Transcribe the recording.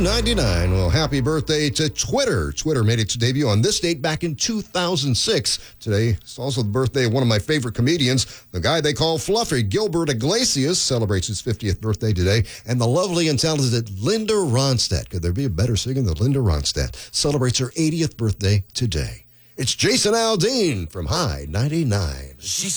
99. Well, happy birthday to Twitter. Twitter made its debut on this date back in 2006. Today, it's also the birthday of one of my favorite comedians, the guy they call Fluffy. Gilbert Iglesias celebrates his 50th birthday today. And the lovely and talented Linda Ronstadt, could there be a better singer than Linda Ronstadt, celebrates her 80th birthday today. It's Jason Aldean from High 99.